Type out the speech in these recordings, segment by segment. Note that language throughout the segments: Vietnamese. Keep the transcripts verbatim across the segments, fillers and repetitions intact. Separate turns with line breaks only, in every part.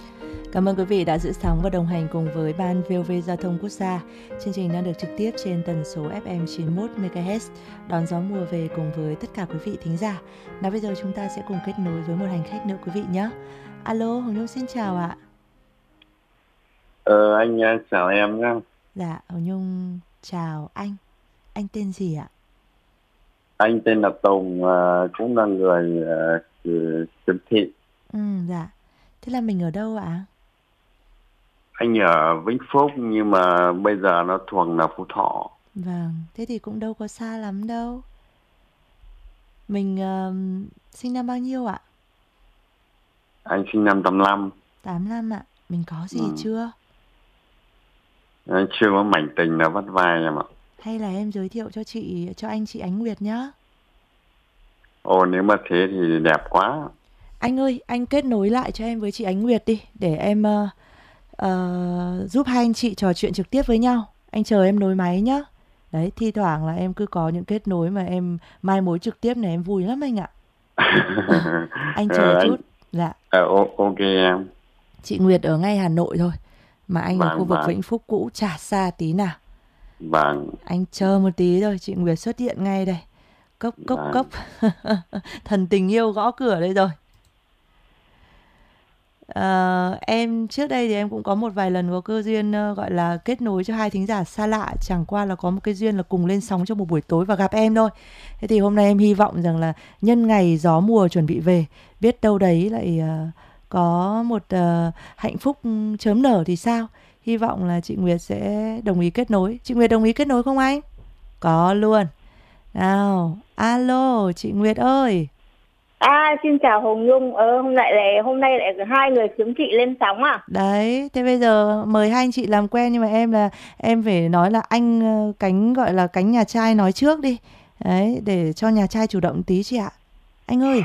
Cảm ơn quý vị đã giữ sóng và đồng hành cùng với Ban vê o vê Giao thông Quốc gia. Chương trình đang được trực tiếp trên tần số ép em chín mươi mốt mê ga héc, đón gió mùa về cùng với tất cả quý vị thính giả. Nào bây giờ chúng ta sẽ cùng kết nối với một hành khách nữa quý vị nhé. Alo, Hồng Nhung xin chào ạ.
Ờ, anh chào em nhé.
Dạ, Hồng Nhung chào anh. Anh tên gì ạ?
Anh tên là Tùng, cũng là người uh, Kiếm Thị.
Ừ, dạ. Thế là mình ở đâu ạ?
Anh ở Vĩnh Phúc nhưng mà bây giờ nó thuộc là Phú Thọ.
Vâng, thế thì cũng đâu có xa lắm đâu. Mình uh, sinh năm bao nhiêu ạ?
Anh sinh năm tám lăm.
tám lăm ạ. Mình có gì ừ. chưa?
Anh chưa có mảnh tình nào vắt vai em ạ.
Hay là em giới thiệu cho chị, cho anh chị Ánh Nguyệt nhá.
Ồ, nếu mà thế thì đẹp quá.
Anh ơi, anh kết nối lại cho em với chị Ánh Nguyệt đi, để em uh, uh, giúp hai anh chị trò chuyện trực tiếp với nhau. Anh chờ em nối máy nhá. Đấy, thi thoảng là em cứ có những kết nối mà em mai mối trực tiếp này em vui lắm anh ạ. Anh chờ
ờ,
chút.
anh...
Dạ.
Ờ, ok em.
Chị Nguyệt ở ngay Hà Nội thôi, mà anh
vâng,
ở khu vực
vâng.
Vĩnh Phúc cũ, chả xa tí nào.
Vâng.
Anh chờ một tí thôi, chị Nguyệt xuất hiện ngay đây. Cốc cốc vâng. cốc. Thần tình yêu gõ cửa đây rồi. Uh, em trước đây thì em cũng có một vài lần có cơ duyên uh, gọi là kết nối cho hai thính giả xa lạ, chẳng qua là có một cái duyên là cùng lên sóng trong một buổi tối và gặp em thôi. Thế thì hôm nay em hy vọng rằng là nhân ngày gió mùa chuẩn bị về, biết đâu đấy lại uh, có một uh, hạnh phúc chớm nở thì sao. Hy vọng là chị Nguyệt sẽ đồng ý kết nối. Chị Nguyệt đồng ý kết nối không anh? Có luôn. Nào, alo chị Nguyệt ơi.
À, xin chào Hồng Nhung. Ờ, hôm nay lại hôm nay lại hai người Kiếm Thị lên sóng à?
Đấy, thế bây giờ mời hai anh chị làm quen, nhưng mà em là em phải nói là anh cánh gọi là cánh nhà trai nói trước đi. Đấy, để cho nhà trai chủ động tí chị ạ. Anh ơi.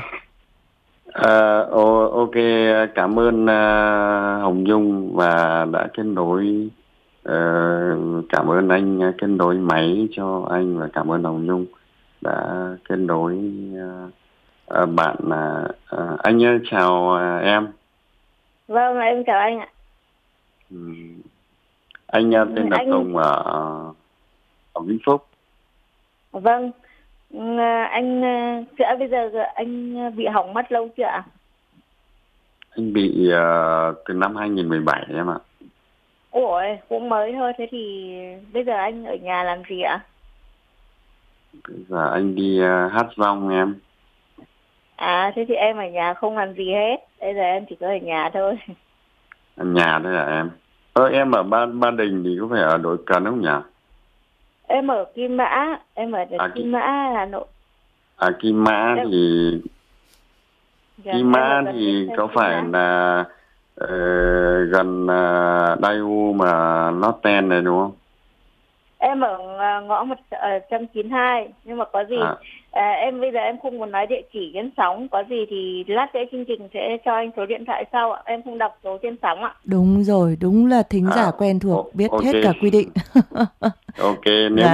Uh, ok, cảm ơn uh, Hồng Nhung và đã kết nối. Uh, cảm ơn anh kết nối máy cho anh, và cảm ơn Hồng Nhung đã kết nối uh, À, bạn à, à, anh ơi, chào à, em.
Vâng, em chào anh ạ.
Ừ. Anh à, tên là
anh...
Tùng ở, ở Vĩnh Phúc.
Vâng, anh sẽ bây giờ anh bị hỏng mắt lâu chưa ạ?
Anh bị uh, từ năm hai không một bảy em ạ.
Ủa, cũng mới thôi. Thế thì bây giờ anh ở nhà làm gì ạ?
Bây giờ anh đi uh, hát rong em.
À, thế thì em ở nhà không làm gì hết. Bây giờ em chỉ có ở nhà thôi.
Ở nhà thôi à em? Ơ, em ở Ba, Ba Đình thì có phải ở Đội Cần không nhỉ?
Em ở Kim Mã. Em ở à, Kim Mã, Hà Nội.
À, Kim Mã em... thì... Dạ, Kim Mã thì có phải Mã. là uh, gần uh, Daewoo mà Norton này đúng không?
Em ở ngõ một trăm chín mươi hai, nhưng mà có gì à. À, em bây giờ em không muốn nói địa chỉ trên sóng, có gì thì lát nữa chương trình sẽ cho anh số điện thoại sau ạ. Em không đọc số trên sóng ạ.
Đúng rồi, đúng là thính giả à, quen thuộc, biết okay. hết cả quy định.
Ok, nếu dạ.